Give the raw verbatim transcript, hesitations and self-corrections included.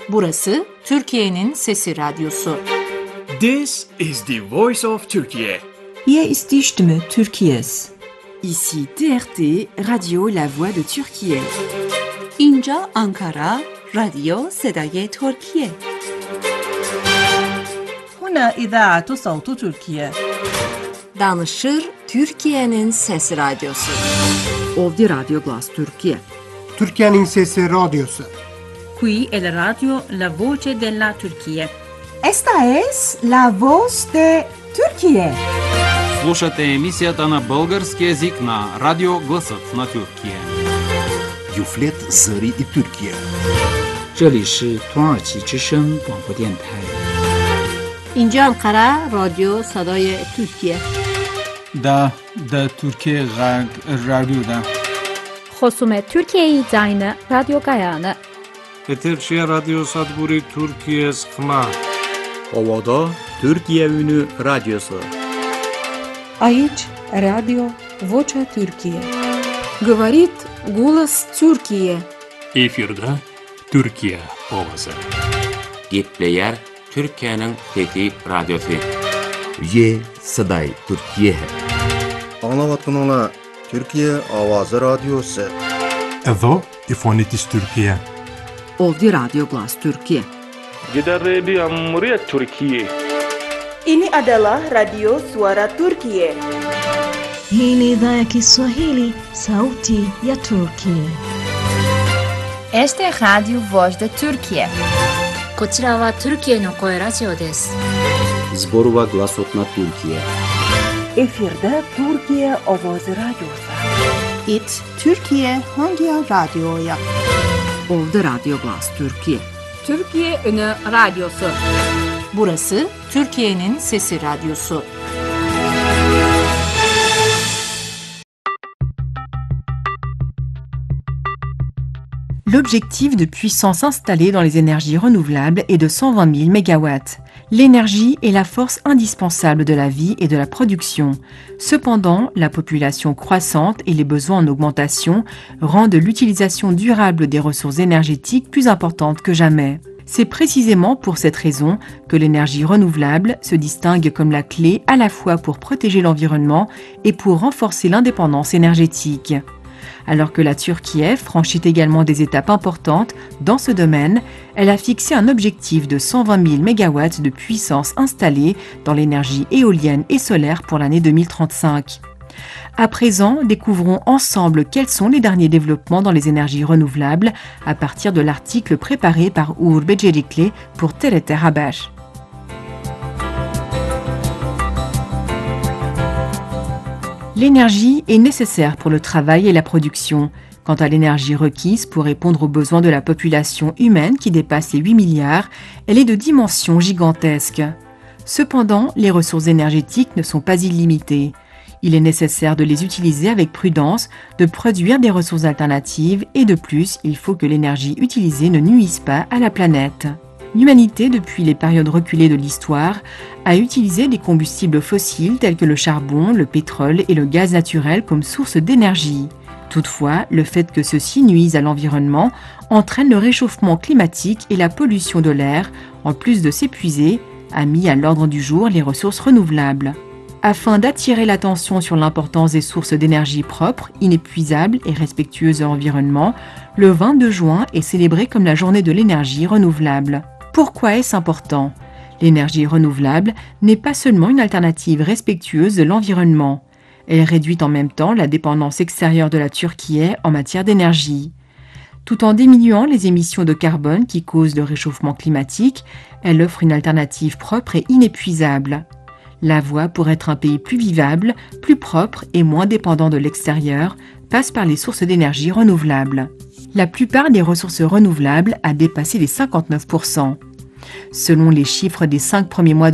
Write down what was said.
Burası Türkiye'nin Sesi Radyosu. This is the voice of Turkey. Hier ist die Stimme Türkiye's. Ici T R T, Radio La Voix de Türkiye. اینجا آنکارا، رادیو صدای ترکیه. هنا إذاعة صوت تركيا. Danışır Türkiye'nin Sesi Radyosu. Ovdje Radio Glas Türkiye. Türkiye'nin Sesi Radyosu. Qui è la radio La Voce della Turchia. Esta es la voz de Turquía. Слушате емисията на български език на Радио Гласът на Тюркия. Юфлет Зари и Тюркия. 这里是土耳其之声广播电台。 اینجا انقره رادیو صدای ترکیه. دا دا ترکیه غرب رادیو دا. خصوم ترکیه زاین رادیو گایانه. Eterçe Radyo Sadburi Türkiye Sıkma. Ovada Türkiye Ünü Radyosu. Aici Radio Vocea Türkiye. Говорит голос Türkiye. Efirde Türkiye ovası. Gitleyer Türkiye'nin Fethi Radyosu. Ye Saday Türkiye. Anlavatınla Türkiye Avazı Radyosu. Evo İfonitis Türkiye. Ovdje Radio Glas Türkiye. Gider Radio Cumhuriyet Türkiye. Ini adalah Radio Suara Turkiye. Hii ni idhaa ya Kiswahili, Sauti ya Turkiye. Este es Radio Voz de Turkiye. こちらはトルキエの声ラジオです。 Zborova Glasot na Türkiye. Efirde Türkiye Avazı Radyosu. It Türkiye hangi radyoya? Ovdje Radio Glas Türkiye. Türkiye Ünü Radyosu. Burası Türkiye'nin Sesi Radyosu. L'objectif de puissance installée dans les énergies renouvelables est de cent vingt mille mégawatts. L'énergie est la force indispensable de la vie et de la production. Cependant, la population croissante et les besoins en augmentation rendent l'utilisation durable des ressources énergétiques plus importante que jamais. C'est précisément pour cette raison que l'énergie renouvelable se distingue comme la clé à la fois pour protéger l'environnement et pour renforcer l'indépendance énergétique. Alors que la Turquie franchit également des étapes importantes dans ce domaine, elle a fixé un objectif de cent vingt mille mégawatts de puissance installée dans l'énergie éolienne et solaire pour l'année deux mille trente-cinq. À présent, découvrons ensemble quels sont les derniers développements dans les énergies renouvelables à partir de l'article préparé par Uğur Becerikli pour T R T Haber. L'énergie est nécessaire pour le travail et la production. Quant à l'énergie requise pour répondre aux besoins de la population humaine qui dépasse les huit milliards, elle est de dimension gigantesque. Cependant, les ressources énergétiques ne sont pas illimitées. Il est nécessaire de les utiliser avec prudence, de produire des ressources alternatives et de plus, il faut que l'énergie utilisée ne nuise pas à la planète. L'humanité, depuis les périodes reculées de l'histoire, a utilisé des combustibles fossiles tels que le charbon, le pétrole et le gaz naturel comme source d'énergie. Toutefois, le fait que ceux-ci nuisent à l'environnement entraîne le réchauffement climatique et la pollution de l'air, en plus de s'épuiser, a mis à l'ordre du jour les ressources renouvelables. Afin d'attirer l'attention sur l'importance des sources d'énergie propres, inépuisables et respectueuses de l'environnement, le vingt-deux juin est célébré comme la journée de l'énergie renouvelable. Pourquoi est-ce important ? L'énergie renouvelable n'est pas seulement une alternative respectueuse de l'environnement. Elle réduit en même temps la dépendance extérieure de la Turquie en matière d'énergie. Tout en diminuant les émissions de carbone qui causent le réchauffement climatique, elle offre une alternative propre et inépuisable. La voie pour être un pays plus vivable, plus propre et moins dépendant de l'extérieur passe par les sources d'énergie renouvelables. La plupart des ressources renouvelables a dépassé les cinquante-neuf pour cent. Selon les chiffres des cinq premiers mois de